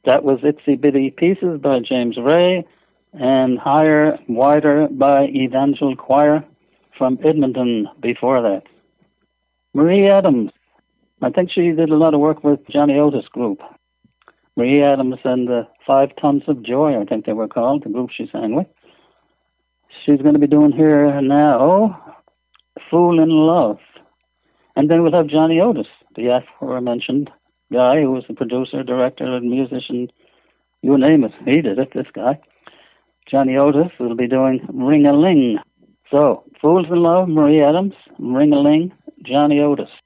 That was Itsy Bitty Pieces by James Ray, and Higher, Wider by Evangel Choir from Edmonton before that. Marie Adams. I think she did a lot of work with Johnny Otis group. Marie Adams and the 5 Tons of Joy, I think they were called, the group she sang with. She's going to be doing here now, Fool in Love. And then we'll have Johnny Otis, the aforementioned guy who was the producer, director, and musician. You name it, he did it, this guy. Johnny Otis will be doing Ring-a-Ling. So, Fools in Love, Marie Adams, Ring-a-Ling, Johnny Otis.